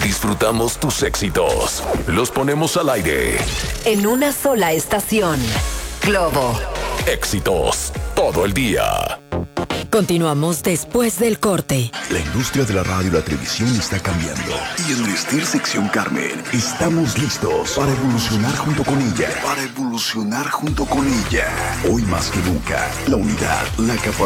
Disfrutamos tus éxitos. Los ponemos al aire. En una sola estación. Globo. Éxitos todo el día. Continuamos después del corte. La industria de la radio y la televisión está cambiando. Y en Vestir Sección Carmen estamos listos para evolucionar junto con ella. Hoy más que nunca, la unidad, la capacidad